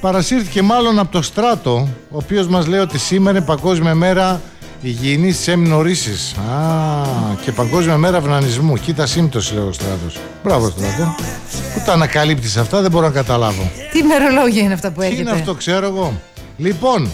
παρασύρθηκε μάλλον από το Στράτο, ο οποίος μας λέει ότι σήμερα είναι Παγκόσμια Μέρα Υγιεινής της Εμνορίσης. Και Παγκόσμια Μέρα Αυνανισμού. Κοίτα σύμπτωση, λέει ο Στράτος. Μπράβο, Στράτο. Πού τα ανακαλύπτεις αυτά, δεν μπορώ να καταλάβω. Τι ημερολόγια είναι αυτά που έχετε? Τι είναι αυτό, ξέρω εγώ. Λοιπόν,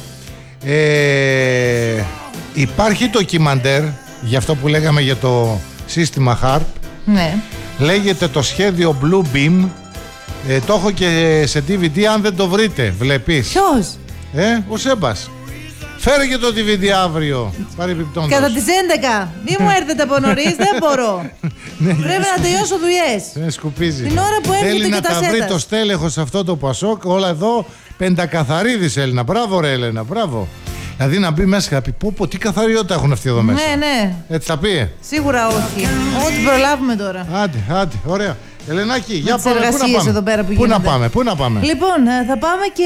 υπάρχει ντοκιμαντέρ για αυτό που λέγαμε για το σύστημα HARP. Ναι. Λέγεται το σχέδιο Blue Beam. Το έχω και σε DVD, αν δεν το βρείτε, βλέπεις. Ποιος? Ο Σέμπας. Φέρε και το DVD αύριο, παρεμπιπτόντως. Κατά τις 11. Μη μου έρθετε από νωρίς, δεν μπορώ. Πρέπει να τελειώσω δουλειές. Σκουπίζει. Την ώρα που έρχεται θέλει και να τα τα βρει σέτα. το στέλεχος αυτό το Πασόκ, όλα εδώ πεντακαθαρίδης, Έλληνα. Μπράβο, ρε Έλληνα, μπράβο. Δηλαδή να μπει μέσα και να πει: Πω, τι καθαριότητα έχουν αυτοί εδώ μέσα. Ναι. Έτσι θα πει. Σίγουρα όχι. Ό,τι προλάβουμε τώρα. Άντε, ωραία. Ελενάκη, για τις πάμε. εργασίες εδώ πέρα που Πού να γίνονται. πάμε. Λοιπόν, θα πάμε και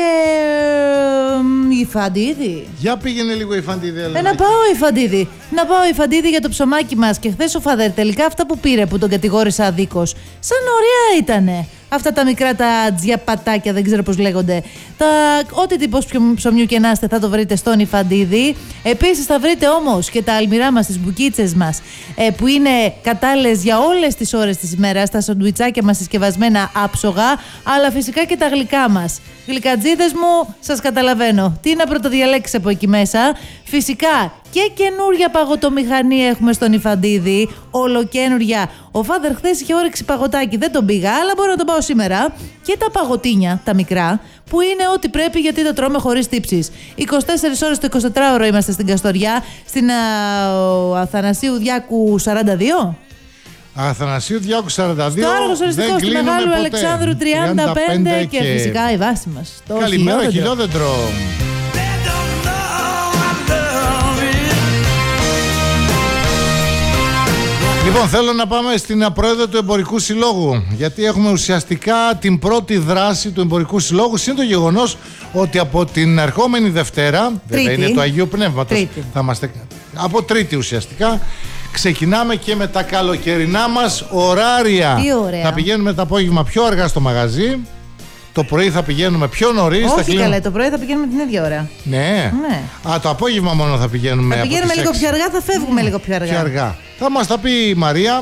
η Φαντίδη. Για πήγαινε λίγο η Φαντίδη, Ελενάκη. Να πάω η Φαντίδη για το ψωμάκι μας. Και χθες ο Φαδέρ τελικά αυτά που πήρε, που τον κατηγόρησα αδίκως, σαν ωραία ήτανε. Αυτά τα μικρά τα τζιαπατάκια, δεν ξέρω πώς λέγονται. Ό,τι τύπος ψωμιού και να είστε θα το βρείτε στον Ιφαντίδη. Επίσης θα βρείτε όμως και τα αλμυρά μας, τις μπουκίτσες μας, που είναι κατάλληλες για όλες τις ώρες της ημέρας. Τα σαντουιτσάκια μας συσκευασμένα άψογα, αλλά φυσικά και τα γλυκά μας. Γλυκατζίδες μου, σας καταλαβαίνω. Τι να πρωτοδιαλέξεις από εκεί μέσα. Φυσικά και καινούρια παγωτομηχανή έχουμε στον Ιφαντίδη. Ολοκαίνούρια. Ο Φάδερ χθες είχε όρεξη παγωτάκι. Δεν τον πήγα, αλλά μπορώ να τον πάω σήμερα. Και τα παγωτίνια, τα μικρά, που είναι ό,τι πρέπει γιατί τα τρώμε χωρίς τύψεις. 24 ώρες το 24ωρο είμαστε στην Καστοριά, στην Αθανασίου Διάκου 42. Αθανασίου Διάκου 42. Στο Άργος Οριστικός του Μεγάλου Αλεξάνδρου 35 και φυσικά η βάση μας. Καλημέρα, Χιλιόδεντρο. Λοιπόν, θέλω να πάμε στην πρόεδρο του Εμπορικού Συλλόγου, γιατί έχουμε ουσιαστικά την πρώτη δράση του Εμπορικού Συλλόγου. Είναι το γεγονός ότι από την ερχόμενη Δευτέρα, βέβαια είναι του Αγίου Πνεύματος, θα είμαστε από Τρίτη ουσιαστικά, ξεκινάμε και με τα καλοκαιρινά μας ωράρια. Τι ωραία. Θα πηγαίνουμε το απόγευμα πιο αργά στο μαγαζί. Το πρωί θα πηγαίνουμε πιο νωρίς. Όχι καλά, το πρωί θα πηγαίνουμε την ίδια ώρα. Ναι. Το απόγευμα μόνο θα πηγαίνουμε. Θα πηγαίνουμε λίγο πιο αργά, θα φεύγουμε λίγο πιο αργά. Θα μας τα πει η Μαρία.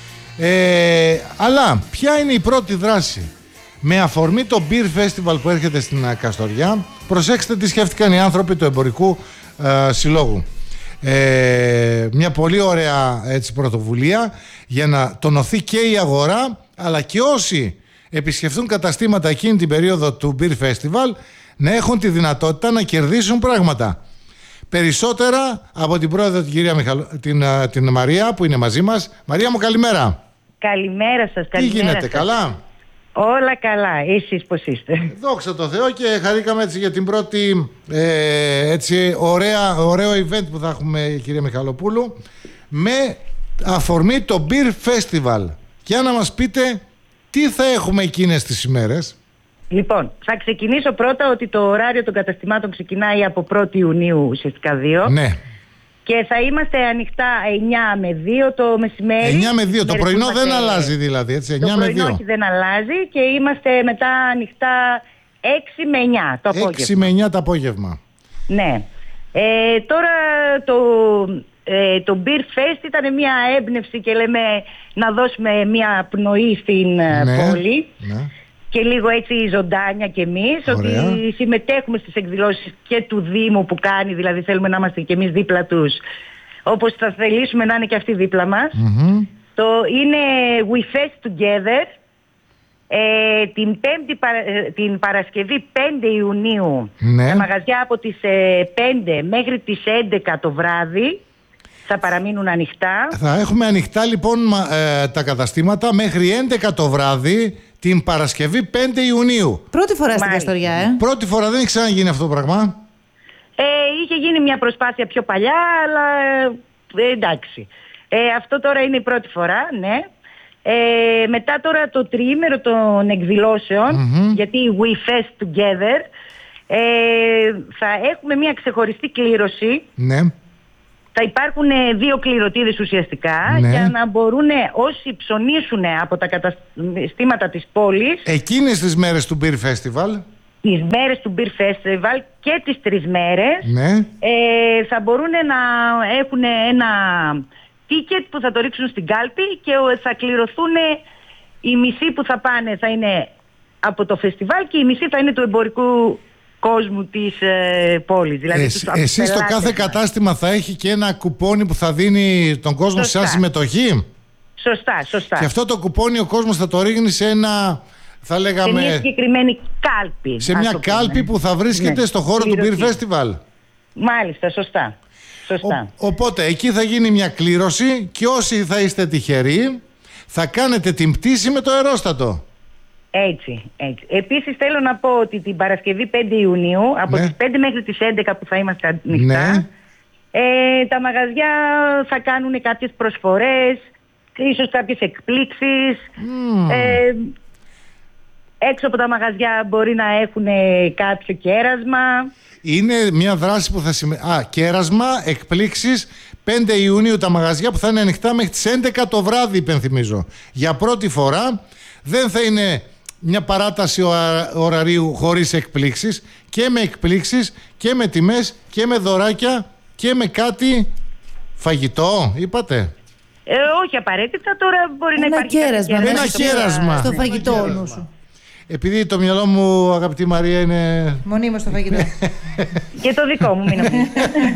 Αλλά ποια είναι η πρώτη δράση? Με αφορμή το Beer Festival που έρχεται στην Καστοριά, προσέξτε τι σκέφτηκαν οι άνθρωποι του Εμπορικού Συλλόγου. Μια πολύ ωραία πρωτοβουλία για να τονωθεί και η αγορά, αλλά και όσοι επισκεφθούν καταστήματα εκείνη την περίοδο του Beer Festival να έχουν τη δυνατότητα να κερδίσουν πράγματα. Περισσότερα από την πρόεδρο την κυρία την Μαρία που είναι μαζί μας. Μαρία μου, καλημέρα. Καλημέρα σας. Τι γίνεται, καλά? Όλα καλά. Εσείς πώς είστε? Δόξα τω Θεώ, και χαρήκαμε έτσι για την πρώτη ωραίο event που θα έχουμε, κυρία Μιχαλοπούλου, με αφορμή το Beer Festival. Για να μας πείτε τι θα έχουμε εκείνες τις ημέρες. Λοιπόν, θα ξεκινήσω πρώτα ότι το ωράριο των καταστημάτων ξεκινάει από 1η Ιουνίου ουσιαστικά 2. Ναι. Και θα είμαστε ανοιχτά 9 με 2 το μεσημέρι. 9 με 2, το πρωινό δεν αλλάζει δηλαδή, έτσι, 9 το με 2. πρωινό όχι, δεν αλλάζει και είμαστε μετά ανοιχτά 6 με 9 το απόγευμα. 6 με 9 το απόγευμα. Ναι. Τώρα το Beer Fest ήταν μια έμπνευση και λέμε να δώσουμε μια πνοή στην πόλη. Ναι. Και λίγο έτσι ζωντάνια κι εμείς, ότι συμμετέχουμε στις εκδηλώσεις και του Δήμου που κάνει, δηλαδή θέλουμε να είμαστε κι εμείς δίπλα τους, όπως θα θελήσουμε να είναι και αυτοί δίπλα μας. Το είναι We Fest Together, την Παρασκευή 5 Ιουνίου, τα μαγαζιά από τις 5 μέχρι τις 11 το βράδυ θα παραμείνουν ανοιχτά. Θα έχουμε ανοιχτά λοιπόν τα καταστήματα μέχρι 11 το βράδυ την Παρασκευή 5 Ιουνίου. Πρώτη φορά στην Καστοριά, Πρώτη φορά, δεν έχει ξαναγίνει αυτό το πράγμα. Είχε γίνει μια προσπάθεια πιο παλιά, αλλά εντάξει. Αυτό τώρα είναι η πρώτη φορά, ναι. Μετά τώρα το τριήμερο των εκδηλώσεων, γιατί We Fest Together, θα έχουμε μια ξεχωριστή κλήρωση. Ναι. Θα υπάρχουν 2 κληρωτίδες ουσιαστικά, για να μπορούν όσοι ψωνίσουν από τα καταστήματα της πόλης. Εκείνες τις μέρες του Beer Festival. τις μέρες του Beer Festival και τις 3 μέρες, ναι, θα μπορούν να έχουν ένα ticket που θα το ρίξουν στην κάλπη και θα κληρωθούν. Οι μισοί που θα πάνε θα είναι από το φεστιβάλ και οι μισοί θα είναι του εμπορικού κόσμου της πόλης. Δηλαδή εσείς το κάθε κατάστημα θα έχει και ένα κουπόνι που θα δίνει τον κόσμο σαν συμμετοχή. Σωστά. Και αυτό το κουπόνι ο κόσμος θα το ρίχνει σε ένα, θα λέγαμε, σε μια συγκεκριμένη κάλπη. Σε μια κάλπη που θα βρίσκεται στο χώρο του Beer Festival. Μάλιστα, σωστά. Οπότε εκεί θα γίνει μια κλήρωση και όσοι θα είστε τυχεροί θα κάνετε την πτήση με το αερόστατο. Έτσι. Επίσης θέλω να πω ότι την Παρασκευή 5 Ιουνίου από τις 5 μέχρι τις 11 που θα είμαστε ανοιχτά, τα μαγαζιά θα κάνουν κάποιες προσφορές, ίσως κάποιες εκπλήξεις. Έξω από τα μαγαζιά μπορεί να έχουν κάποιο κέρασμα. Είναι μια δράση που θα σημαίνει κέρασμα, εκπλήξεις. 5 Ιουνίου τα μαγαζιά που θα είναι ανοιχτά μέχρι τις 11 το βράδυ, υπενθυμίζω. Για πρώτη φορά δεν θα είναι μια παράταση ωραρίου χωρίς εκπλήξεις, και με εκπλήξεις και με τιμές και με δωράκια και με κάτι φαγητό, είπατε. Όχι απαραίτητα, τώρα μπορεί να υπάρχει ένα κέρασμα στο φαγητό σου. Επειδή το μυαλό μου, αγαπητή Μαρία, είναι μονίμως στο φαγητό. Και το δικό μου, μην νομίζεις.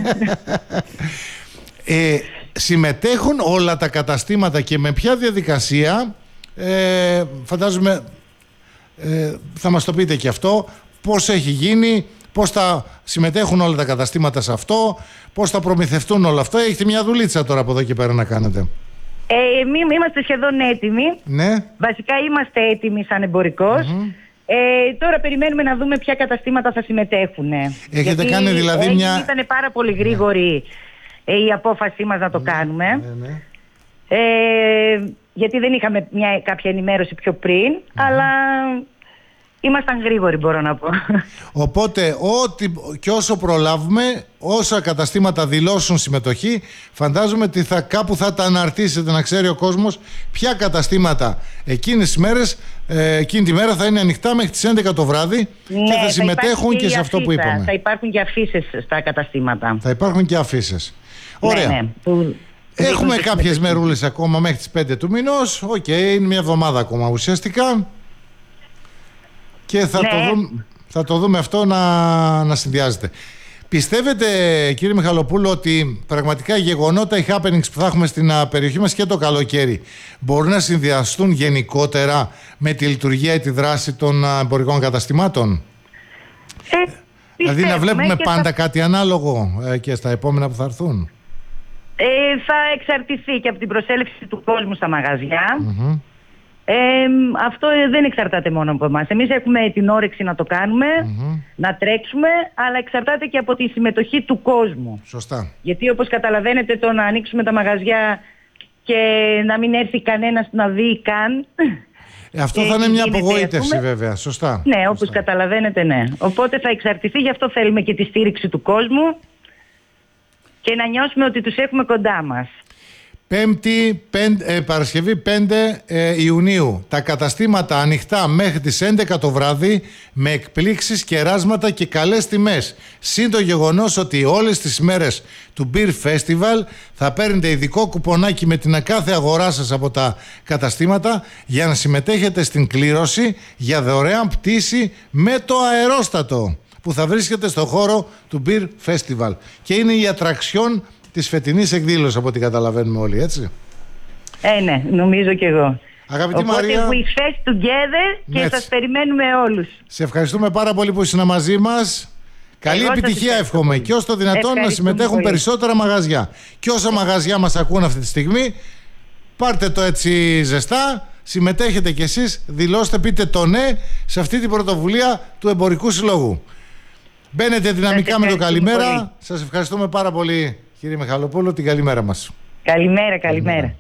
Συμμετέχουν όλα τα καταστήματα και με ποια διαδικασία, φαντάζομαι θα μας το πείτε και αυτό, πώς έχει γίνει, πώς θα συμμετέχουν όλα τα καταστήματα σε αυτό, πώς θα προμηθευτούν όλα αυτά. Έχετε μια δουλίτσα τώρα από εδώ και πέρα να κάνετε. Είμαστε σχεδόν έτοιμοι. Ναι. Βασικά είμαστε έτοιμοι σαν εμπορικός. Τώρα περιμένουμε να δούμε ποια καταστήματα θα συμμετέχουν. Έχετε κάνει δηλαδή ήταν πάρα πολύ γρήγορη η απόφασή μας να το κάνουμε. Γιατί δεν είχαμε κάποια ενημέρωση πιο πριν, αλλά ήμασταν γρήγοροι, μπορώ να πω. Οπότε και όσο προλάβουμε, όσα καταστήματα δηλώσουν συμμετοχή, φαντάζομαι ότι κάπου θα τα αναρτήσετε να ξέρει ο κόσμος ποια καταστήματα εκείνες τις μέρες, εκείνη τη μέρα θα είναι ανοιχτά μέχρι τις 11 το βράδυ, και θα συμμετέχουν και σε αυτό που είπαμε. Θα υπάρχουν και αφήσεις στα καταστήματα. Θα υπάρχουν και αφήσεις. Ωραία. Έχουμε κάποιες μερούλες ακόμα μέχρι τις 5 του μηνός. Είναι μια εβδομάδα ακόμα ουσιαστικά. Και θα το δούμε αυτό να συνδυάζεται. Πιστεύετε, κύριε Μιχαλοπούλου, ότι πραγματικά οι γεγονότα, οι happenings που θα έχουμε στην περιοχή μας και το καλοκαίρι μπορούν να συνδυαστούν γενικότερα με τη λειτουργία ή τη δράση των εμπορικών καταστημάτων? Δηλαδή να βλέπουμε πάντα κάτι ανάλογο και στα επόμενα που θα έρθουν? Θα εξαρτηθεί και από την προσέλευση του κόσμου στα μαγαζιά. Αυτό δεν εξαρτάται μόνο από εμάς. Εμείς έχουμε την όρεξη να το κάνουμε, να τρέξουμε, αλλά εξαρτάται και από τη συμμετοχή του κόσμου. Σωστά. Γιατί όπως καταλαβαίνετε, το να ανοίξουμε τα μαγαζιά και να μην έρθει κανένας να δει καν, αυτό θα είναι μια απογοήτευση, βέβαια. Σωστά. Ναι, όπως καταλαβαίνετε, ναι. Οπότε θα εξαρτηθεί, γι' αυτό θέλουμε και τη στήριξη του κόσμου και να νιώσουμε ότι τους έχουμε κοντά μας. Παρασκευή 5 Ιουνίου τα καταστήματα ανοιχτά μέχρι τις 11 το βράδυ, με εκπλήξεις, κεράσματα και καλές τιμές. Συν το γεγονός ότι όλες τις μέρες του Beer Festival θα παίρνετε ειδικό κουπονάκι με την κάθε αγορά σας από τα καταστήματα για να συμμετέχετε στην κλήρωση για δωρεάν πτήση με το αερόστατο που θα βρίσκεται στο χώρο του Beer Festival. Και είναι η ατραξιόν της φετινής εκδήλωσης, από ό,τι καταλαβαίνουμε όλοι, έτσι. Ναι, νομίζω κι εγώ. Αγαπητή Οπότε Μαρία, we face together και σας περιμένουμε όλους. Σε ευχαριστούμε πάρα πολύ που ήσουν μαζί μας. Καλή επιτυχία εύχομαι και όσο το δυνατόν να συμμετέχουν πολύ περισσότερα μαγαζιά. Και όσα μαγαζιά μας ακούν αυτή τη στιγμή, πάρτε το έτσι ζεστά, συμμετέχετε κι εσείς, δηλώστε, πείτε το ναι σε αυτή την πρωτοβουλία του Εμπορικού Συλλόγου. Μπαίνετε δυναμικά με το καλημέρα. Πολύ. Σας ευχαριστούμε πάρα πολύ, κύριε Μιχαλοπούλου, την καλημέρα μας. Καλημέρα.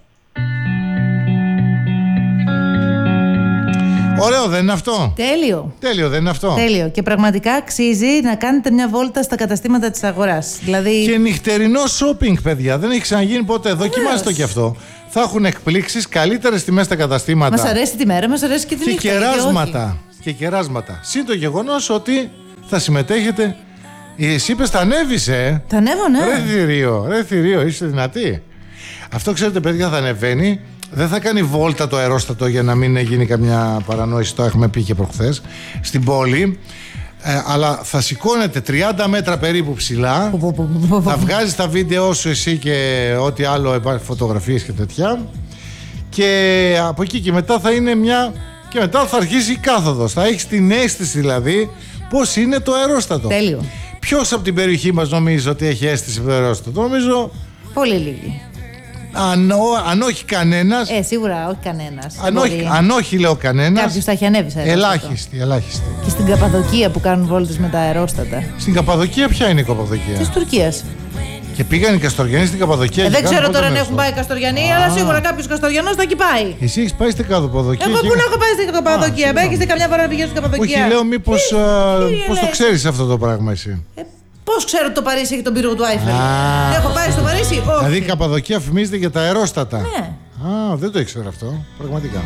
Ωραίο δεν είναι αυτό? Τέλειο δεν είναι αυτό? Τέλειο. Και πραγματικά αξίζει να κάνετε μια βόλτα στα καταστήματα της αγοράς. Δηλαδή... Και νυχτερινό shopping, παιδιά. Δεν έχει ξαναγίνει ποτέ. Δοκιμάστε το κι αυτό. Θα έχουν εκπλήξεις, καλύτερες τιμές στα καταστήματα. Μας αρέσει τη μέρα, μας αρέσει και τη νύχτα. Και κεράσματα. και κεράσματα. Συν το γεγονός ότι θα συμμετέχετε. Εσύ είπες τα ανέβησε. Τα ανέβω, ναι. Ρε θηρίο, είσαι δυνατή. Αυτό ξέρετε παιδιά θα ανεβαίνει. Δεν θα κάνει βόλτα το αερόστατο για να μην γίνει καμιά παρανόηση. Το έχουμε πει και προχθές στην πόλη. Αλλά θα σηκώνεται 30 μέτρα περίπου ψηλά. Θα βγάζεις τα βίντεο σου εσύ και ό,τι άλλο υπάρχει, φωτογραφίες και τέτοια. Και από εκεί και μετά θα είναι μια. Και μετά θα αρχίσει η κάθοδος. Θα έχεις την αίσθηση δηλαδή πώς είναι το αερόστατο. Τέλειο. Ποιος από την περιοχή μας νομίζει ότι έχει αίσθηση από το αερόστατο? Νομίζω πολύ λίγοι. Αν όχι κανένας. Σίγουρα όχι κανένας. Αν όχι λέω κανένας. Κάποιος θα έχει ανέβει σε ελάχιστη. Και στην Καπαδοκία που κάνουν βόλτες με τα αερόστατα. Στην Καπαδοκία ποια είναι η Καπαδοκία? Της Τουρκίας. Και πήγαν οι Καστοριανοί στην Καπαδοκία. Δεν ξέρω τώρα αν έχουν πάει οι Καστοριανοί, αλλά σίγουρα κάποιος Καστοριανός θα εκεί πάει. Εσύ έχεις πάει στην Καπαδοκία? Εγώ πού να έχω πάει στην Καπαδοκία? Έχεις καμιά φορά να πηγαίνεις στην Καπαδοκία? Όχι, λέω μήπως. Πώς το ξέρεις αυτό το πράγμα εσύ? Πώς ξέρω ότι το Παρίσι έχει τον πύργο του Άιφελ? Έχω πάει στο Παρίσι? Όχι. Δηλαδή η Καπαδοκία φημίζεται για τα αερόστατα. Ναι. Δεν το ήξερα αυτό. Πραγματικά.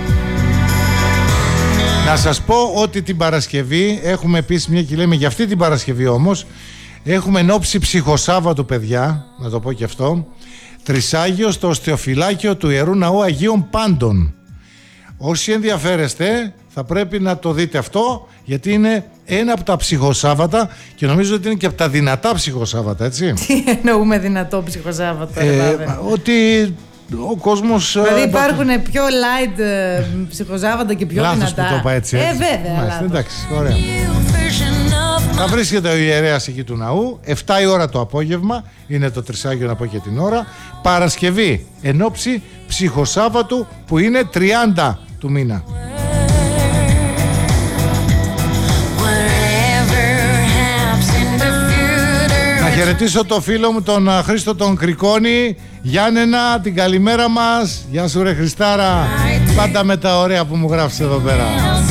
Να σας πω ότι την Παρασκευή έχουμε επίσης μια και λέμε για αυτή την Παρασκευή όμως. Έχουμε ενόψει ψυχοσάββατου, παιδιά, να το πω και αυτό. Τρισάγιο στο οστεοφυλάκιο του Ιερού Ναού Αγίων Πάντων. Όσοι ενδιαφέρεστε θα πρέπει να το δείτε αυτό, γιατί είναι ένα από τα ψυχοσάββατα και νομίζω ότι είναι και από τα δυνατά ψυχοσάββατα, έτσι. Τι εννοούμε δυνατό ψυχοσάββατο? Ότι ο κόσμος. Δηλαδή υπάρχουν πιο light ψυχοσάββατα και πιο λάθος δυνατά. Που το είπα έτσι. Βέβαια. Εντάξει, ωραία. Θα βρίσκεται ο ιερέας εκεί του ναού. 7 η ώρα το απόγευμα. Είναι το τρισάγιο, να πω και την ώρα. Παρασκευή ενόψει ψυχοσάββατου που είναι 30 του μήνα. Να χαιρετήσω το φίλο μου τον Χρήστο τον Κρικόνη. Γιάννενα, την καλημέρα μας. Γεια σου ρε Χριστάρα. Πάντα με τα ωραία που μου γράφεις εδώ πέρα.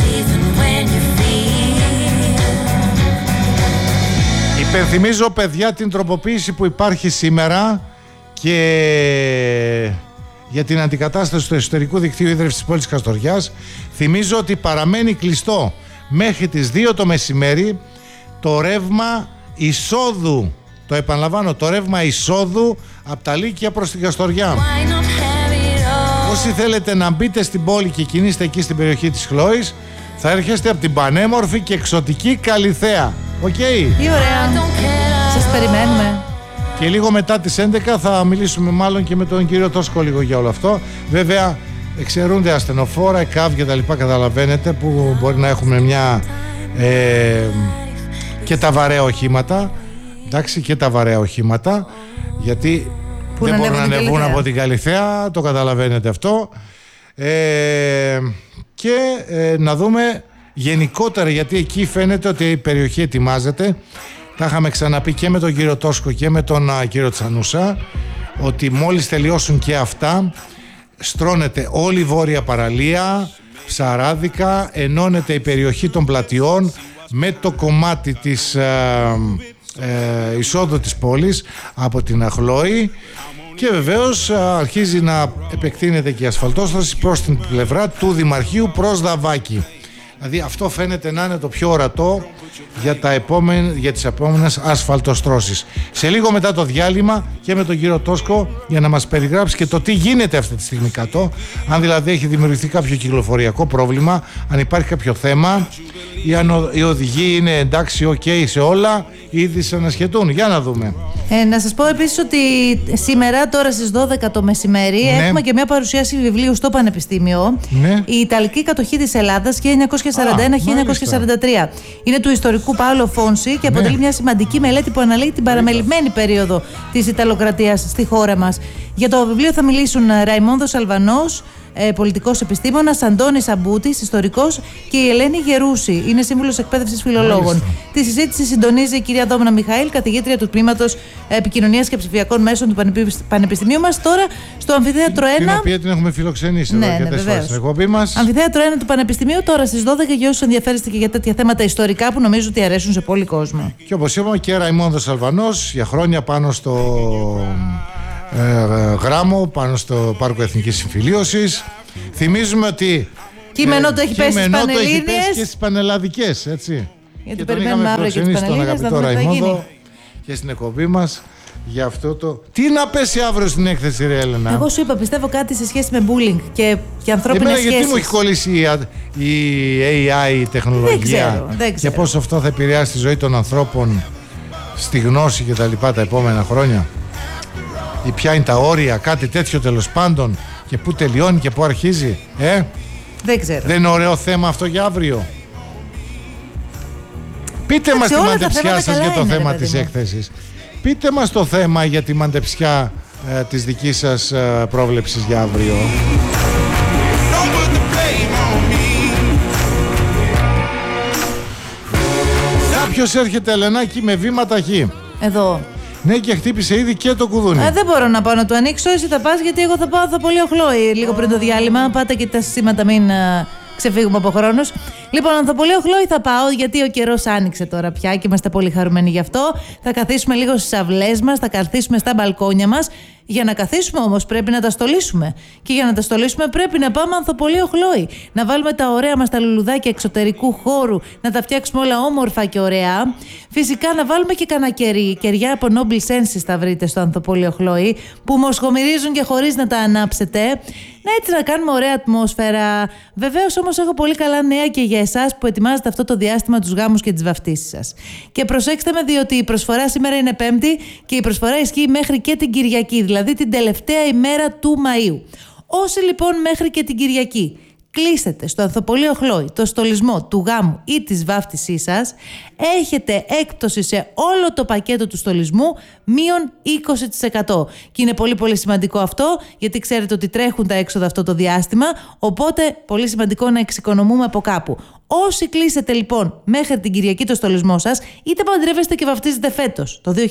Υπενθυμίζω παιδιά την τροποποίηση που υπάρχει σήμερα και για την αντικατάσταση του εσωτερικού δικτύου ίδρυυσης της πόλης Καστοριάς. Θυμίζω ότι παραμένει κλειστό μέχρι τις 2 το μεσημέρι το ρεύμα εισόδου. Το επαναλαμβάνω, το ρεύμα εισόδου από τα Λύκεια προς την Καστοριά. Όσοι θέλετε να μπείτε στην πόλη και κινείστε εκεί στην περιοχή της Χλόης, θα έρχεστε από την πανέμορφη και εξωτική Καλιθέα. Οκ. Τι ωραία. Σας περιμένουμε. Και λίγο μετά τις 11 θα μιλήσουμε μάλλον και με τον κύριο Τόσκο λίγο για όλο αυτό. Βέβαια εξαιρούνται ασθενοφόρα, ΕΚΑΒ και τα λοιπά, καταλαβαίνετε, που μπορεί να έχουμε μια και τα βαρέα οχήματα. Εντάξει, και τα βαρέα οχήματα, γιατί που δεν μπορούν να ανεβούν από την Καλιθέα, το καταλαβαίνετε αυτό. Και να δούμε γενικότερα, γιατί εκεί φαίνεται ότι η περιοχή ετοιμάζεται. Τα είχαμε ξαναπεί και με τον κύριο Τόσκο και με τον κύριο Τσανούσα, ότι μόλις τελειώσουν και αυτά, στρώνεται όλη η βόρεια παραλία, Ψαράδικα, ενώνεται η περιοχή των πλατιών με το κομμάτι της εισόδου της πόλης από την Αχλόη, και βεβαίως αρχίζει να επεκτείνεται και η ασφαλτόσταση προς την πλευρά του Δημαρχείου προς Δαβάκη. Δηλαδή αυτό φαίνεται να είναι το πιο ορατό για τις επόμενες ασφαλτοστρώσεις. Σε λίγο μετά το διάλειμμα και με τον κύριο Τόσκο για να μας περιγράψει και το τι γίνεται αυτή τη στιγμή κάτω, αν δηλαδή έχει δημιουργηθεί κάποιο κυκλοφοριακό πρόβλημα, αν υπάρχει κάποιο θέμα ή αν οι οδηγοί είναι εντάξει, ok σε όλα, ήδη σε ανασχετούν. Για να δούμε. Να σας πω επίσης ότι σήμερα τώρα στις 12 το μεσημέρι έχουμε και μια παρουσίαση βιβλίου στο Πανεπιστήμιο. Η Ιταλική κατοχή της Ελλάδας 1941-1943. Είναι του ιστορικού Πάολο Φόνση και αποτελεί μια σημαντική μελέτη που αναλύει την παραμελημένη περίοδο της Ιταλοκρατίας στη χώρα μας. Για το βιβλίο θα μιλήσουν Ραϊμόνδος Αλβανός, πολιτικός επιστήμονας, Αντώνης Αμπούτης, ιστορικός, και η Ελένη Γερούση, είναι σύμβουλος εκπαίδευσης φιλολόγων. Τη συζήτηση συντονίζει η κυρία Δόμνα Μιχαήλ, καθηγήτρια του τμήματος επικοινωνίας και ψηφιακών μέσων του Πανεπιστημίου μας. Τώρα στο Αμφιθέατρο 1. Την οποία την έχουμε φιλοξενήσει εδώ αρκετές φορές στην εκπομπή μας. Αμφιθέατρο 1 του Πανεπιστημίου, τώρα στις 12, για όσους ενδιαφέρεστε και για τέτοια θέματα ιστορικά που νομίζω ότι αρέσουν σε πολύ κόσμο. Και όπως είπαμε, και Ραϊμόνδος Αλβανός για χρόνια πάνω στο Γράμμο, πάνω στο Πάρκο Εθνικής Συμφιλίωσης. Θυμίζουμε ότι και Κείμενο το έχει πέσει στις Πανελλήνιες. Και στις Πανελλαδικές, έτσι. Γιατί περιμένουμε αύριο και τις Πανελλήνιες να δούμε τι θα γίνει. Και στην εκπομπή μας για αυτό το. Τι να πέσει αύριο στην έκθεση, ρε Έλενα? Εγώ σου είπα, πιστεύω κάτι σε σχέση με bullying και ανθρώπινες σχέσεις. Γιατί μου έχει κολλήσει η AI, η τεχνολογία, δεν ξέρω. Και πώς αυτό θα επηρεάσει τη ζωή των ανθρώπων στη γνώση και τα λοιπά τα επόμενα χρόνια. Ή ποια είναι τα όρια, κάτι τέτοιο τέλος πάντων, και πού τελειώνει και πού αρχίζει. Δεν ξέρω. Δεν είναι ωραίο θέμα αυτό για αύριο? Πείτε μας τη μαντεψιά σας για το θέμα της έκθεσης. Πείτε μας το θέμα για τη μαντεψιά της δικής σας πρόβλεψης για αύριο. Κάποιος έρχεται, Ελενάκη, με βήματα χ. Εδώ. Ναι, και χτύπησε ήδη και το κουδούνι. Δεν μπορώ να πάω να του ανοίξω, εσύ θα πας, γιατί εγώ θα πάω, θα πολύ οχλώει λίγο πριν το διάλειμμα. Πάτε και τα συστήματα, μην ξεφύγουμε από χρόνος. Λοιπόν, Ανθοπολείο-Χλόη θα πάω, γιατί ο καιρός άνοιξε τώρα πια και είμαστε πολύ χαρούμενοι γι' αυτό. Θα καθίσουμε λίγο στις αυλές μας, θα καθίσουμε στα μπαλκόνια μας. Για να καθίσουμε όμως πρέπει να τα στολίσουμε. Και για να τα στολίσουμε πρέπει να πάμε Ανθοπολείο-Χλόη. Να βάλουμε τα ωραία μας τα λουλουδάκια εξωτερικού χώρου, να τα φτιάξουμε όλα όμορφα και ωραία. Φυσικά να βάλουμε και κανένα κερί. Κεριά από Noble Senses θα βρείτε στο Ανθοπολείο-Χλόη, που μοσχομυρίζουν και χωρίς να τα ανάψετε. Ναι, έτσι να κάνουμε ωραία ατμόσφαιρα. Βεβαίως όμως έχω πολύ καλά νέα και για εσάς που ετοιμάζετε αυτό το διάστημα τους γάμους και τις βαφτίσεις σας. Και προσέξτε με, διότι η προσφορά σήμερα είναι Πέμπτη και η προσφορά ισχύει μέχρι και την Κυριακή, δηλαδή την τελευταία ημέρα του Μαΐου. Όσοι λοιπόν μέχρι και την Κυριακή κλείσετε στο Ανθοπολείο-Χλόη το στολισμό του γάμου ή της βάφτισής σας, έχετε έκπτωση σε όλο το πακέτο του στολισμού μείον 20%. Και είναι πολύ πολύ σημαντικό αυτό, γιατί ξέρετε ότι τρέχουν τα έξοδα αυτό το διάστημα, οπότε πολύ σημαντικό να εξοικονομούμε από κάπου. Όσοι κλείσετε λοιπόν μέχρι την Κυριακή το στολισμό σας, είτε παντρεύεστε και βαφτίζετε φέτος, το 2026,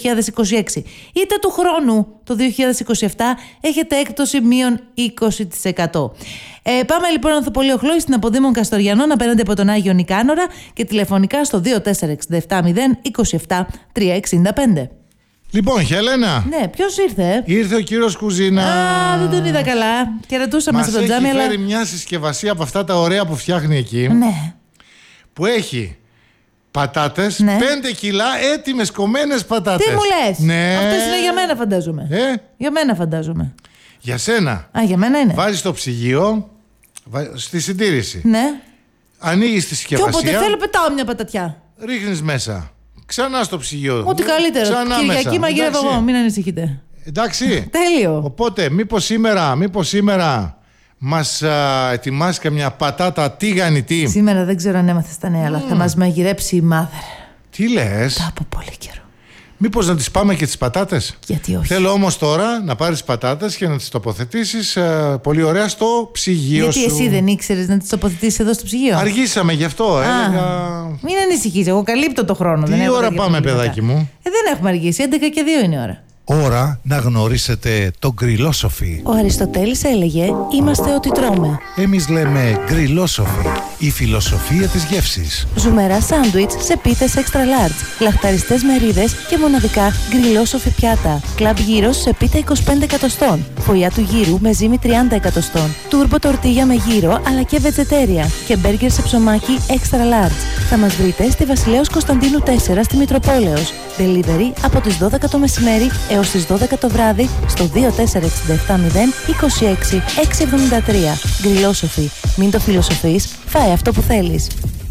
είτε του χρόνου, το 2027, έχετε έκπτωση μείον 20%. Πάμε λοιπόν Ανθοπολείο-Χλόη στην Αποδήμων Καστοριανών, απέναντι από τον Άγιο Νικάνορα, και τηλεφωνικά στο 2467 027 365. Λοιπόν, Χελένα. Ναι, ποιος ήρθε? Ήρθε ο κύριος Κουζίνα. Δεν τον είδα καλά. Χαιρετούσαμε σε το τζάμι, αλλά. Μας έχει φέρει μια συσκευασία από αυτά τα ωραία που φτιάχνει εκεί. Ναι. Που έχει πατάτες, ναι. 5 κιλά έτοιμες κομμένες πατάτες. Τι μου λες? Ναι. Αυτές είναι για μένα, φαντάζομαι. Για μένα, φαντάζομαι. Για σένα. Για μένα είναι. Βάζεις το ψυγείο, στη συντήρηση. Ναι. Ανοίγεις τη συσκευασία. Και όποτε θέλω, πετάω μια πατατιά. Ρίχνεις μέσα. Ξανά στο ψυγείο. Ό,τι καλύτερο. Κυριακή μαγειρεύω εγώ, μην ανησυχείτε. Εντάξει. Τέλειο. Οπότε, μήπως σήμερα μας ετοιμάσει καμιά πατάτα τηγανιτή. Σήμερα δεν ξέρω αν έμαθες τα νέα, αλλά θα μας μαγειρέψει η mother. Τι λες? Τα από πολύ καιρό. Μήπως να τις πάμε και τις πατάτες? Γιατί όχι. Θέλω όμως τώρα να πάρεις πατάτες και να τις τοποθετήσεις πολύ ωραία στο ψυγείο σου. Γιατί εσύ δεν ήξερες να τις τοποθετήσεις εδώ στο ψυγείο? Αργήσαμε γι' αυτό. Έλεγα... Μην ανησυχείς, εγώ καλύπτω το χρόνο. Τι ώρα πάμε, παιδάκι μου? Δεν έχουμε αργήσει, 11 και 2 είναι η ώρα. Ώρα να γνωρίσετε το γκριλόσοφι. Ο Αριστοτέλης έλεγε «Είμαστε ό,τι τρώμε». Εμείς λέμε γκριλόσοφι, η φιλοσοφία της γεύσης. Ζουμερά σάντουιτς σε πίτες extra large, λαχταριστές μερίδες και μοναδικά γκριλόσοφι πιάτα. Κλαμπ γύρος σε πίτα 25 εκατοστών. Φωλιά του γύρου με ζύμη 30 εκατοστών. Τούρμπο τορτίγια με γύρο αλλά και βετζετέρια. Και μπέργκερ σε ψωμάκι extra large. Θα μας βρείτε στη Βασιλέως Κωνσταντίνου 4 στη Μητροπόλεως. Delivery από τις 12 το μεσημέρι έως τις 12 το βράδυ στο 24670 26 673. Γκριλόσοφι. Μην το φιλοσοφείς, φάε αυτό που θέλεις.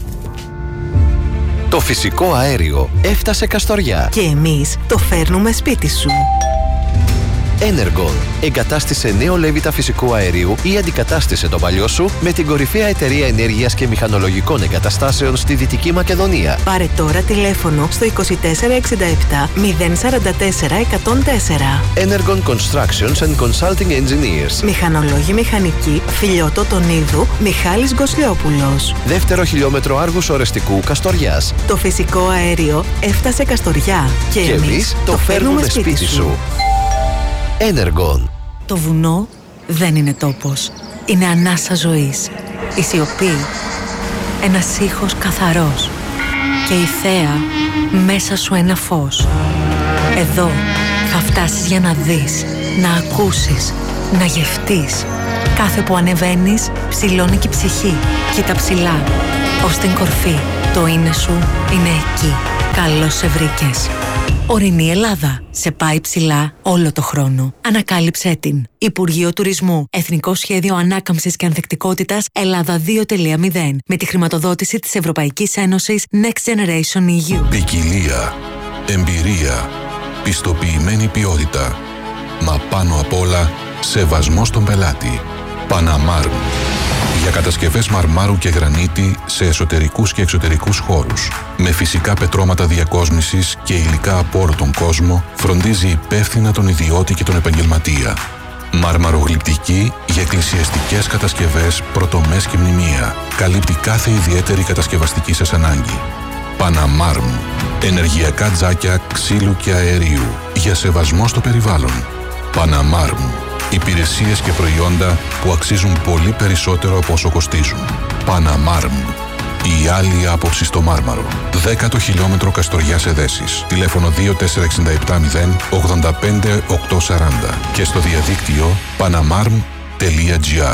Το φυσικό αέριο έφτασε Καστοριά. Και εμείς το φέρνουμε σπίτι σου. Energon. Εγκατάστησε νέο λέβητα φυσικού αερίου ή αντικατάστησε το παλιό σου με την κορυφαία εταιρεία ενέργειας και μηχανολογικών εγκαταστάσεων στη Δυτική Μακεδονία. Πάρε τώρα τηλέφωνο στο 2467 044 104. Energon Constructions and Consulting Engineers. Μηχανολόγοι μηχανικοί, Φιλιώτο Τονίδου, Μιχάλης Γκοσλιόπουλος. Δεύτερο χιλιόμετρο Άργους Ορεστικού Καστοριάς. Το φυσικό αέριο έφτασε Καστοριά. Και εμείς το φέρνουμε σπίτι σου. Energon. Το βουνό δεν είναι τόπος. Είναι ανάσα ζωής. Η σιωπή. Ένας ήχος καθαρός. Και η θέα μέσα σου ένα φως. Εδώ θα φτάσεις για να δεις, να ακούσεις, να γευτείς. Κάθε που ανεβαίνεις, ψηλώνει και η ψυχή. Κοίτα ψηλά, ως την κορφή. Το είναι σου είναι εκεί. Καλώς σε βρήκες. Ορεινή Ελλάδα. Σε πάει ψηλά όλο το χρόνο. Ανακάλυψέ την. Υπουργείο Τουρισμού. Εθνικό Σχέδιο Ανάκαμψης και Ανθεκτικότητας Ελλάδα 2.0. Με τη χρηματοδότηση της Ευρωπαϊκής Ένωσης Next Generation EU. Ποικιλία. Εμπειρία. Πιστοποιημένη ποιότητα. Μα πάνω απ' όλα, σεβασμό στον πελάτη. Παναμάρμ. Για κατασκευές μαρμάρου και γρανίτη σε εσωτερικούς και εξωτερικούς χώρους. Με φυσικά πετρώματα διακόσμησης και υλικά από όλο τον κόσμο, φροντίζει υπεύθυνα τον ιδιώτη και τον επαγγελματία. Μαρμαρογλυπτική για εκκλησιαστικές κατασκευές, πρωτομές και μνημεία. Καλύπτει κάθε ιδιαίτερη κατασκευαστική σας ανάγκη. Παναμάρμ. Ενεργειακά τζάκια ξύλου και αερίου. Για σεβασμό στο περιβάλλον. Παναμάρμ. Υπηρεσίες και προϊόντα που αξίζουν πολύ περισσότερο από όσο κοστίζουν. Παναμάρμ. Η άλλη άποψη στο Μάρμαρο. 10ο χιλιόμετρο Καστοριάς Εδέσης. Τηλέφωνο 24670 85 840 και στο διαδίκτυο panamarm.gr.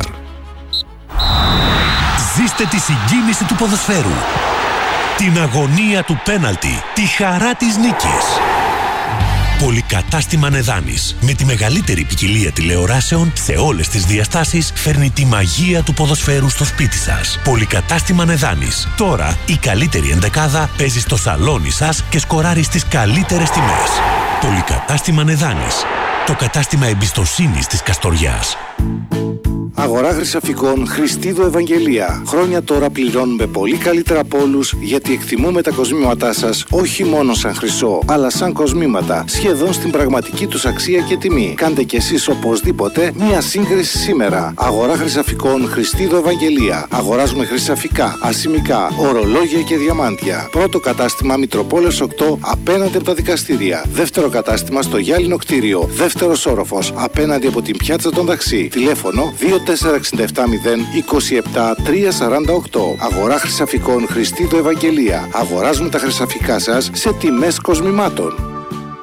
Ζήστε τη συγκίνηση του ποδοσφαίρου. Την αγωνία του πέναλτι. Τη χαρά της νίκης. Πολυκατάστημα Νεδάνης. Με τη μεγαλύτερη ποικιλία τηλεοράσεων σε όλες τις διαστάσεις φέρνει τη μαγεία του ποδοσφαίρου στο σπίτι σας. Πολυκατάστημα Νεδάνης. Τώρα η καλύτερη ενδεκάδα παίζει στο σαλόνι σας και σκοράρει στις καλύτερες τιμές. Πολυκατάστημα Νεδάνης. Το κατάστημα εμπιστοσύνης της Καστοριάς. Αγορά χρυσαφικών Χριστίδο Ευαγγελία. Χρόνια τώρα πληρώνουμε πολύ καλύτερα από όλους, γιατί εκτιμούμε τα κοσμήματά σας όχι μόνο σαν χρυσό, αλλά σαν κοσμήματα, σχεδόν στην πραγματική τους αξία και τιμή. Κάντε κι εσείς οπωσδήποτε μία σύγκριση σήμερα. Αγορά χρυσαφικών Χριστίδο Ευαγγελία. Αγοράζουμε χρυσαφικά, ασημικά, ορολόγια και διαμάντια. Πρώτο κατάστημα Μητροπόλεως 8 απέναντι από τα δικαστήρια. Δεύτερο κατάστημα στο Γυάλινο κτίριο. Δεύτερος όροφος απέναντι από την πιάτσα των Ταξί. Τηλέφωνο 24670 27 348. Αγορά χρυσαφικών Χριστίδο Ευαγγελία. Αγοράζουμε τα χρυσαφικά σας σε τιμές κοσμημάτων.